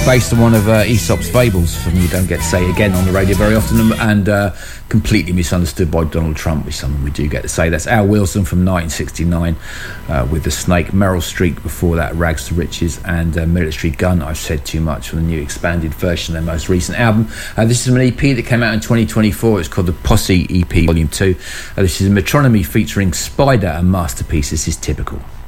based on one of Aesop's fables, something you don't get to say again on the radio very often, and completely misunderstood by Donald Trump, which is something we do get to say. That's Al Wilson from 1969 with The Snake, Meryl Streep before that, Rags to Riches, and Military Gun, I've Said Too Much, from the new expanded version of their most recent album. This is an EP that came out in 2024. It's called the Posse EP Volume 2. This is Metronomy featuring Spider and Masterpiece. This is Typical.